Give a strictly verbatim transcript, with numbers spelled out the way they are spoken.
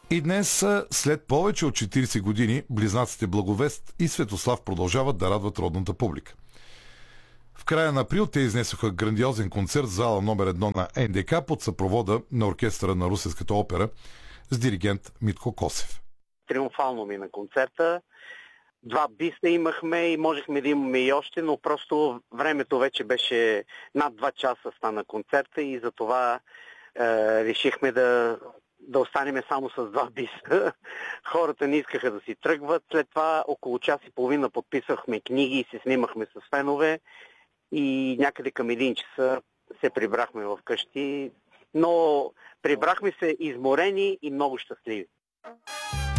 И днес, след повече от четирийсет години, близнаците Благовест и Светослав продължават да радват родната публика. В края на април те изнесоха грандиозен концерт в зала номер едно на Ен Де Ка под съпровода на оркестъра на Русенската опера с диригент Митко Косев. Триумфално мина концерта. Два биста имахме и можехме да имаме и още, но просто времето вече беше над два часа стана концерта и затова е, решихме да, да останем само с два биста. Хората не искаха да си тръгват. След това около час и половина подписахме книги и се снимахме с фенове и някъде към един часа се прибрахме в къщи, но прибрахме се изморени и много щастливи.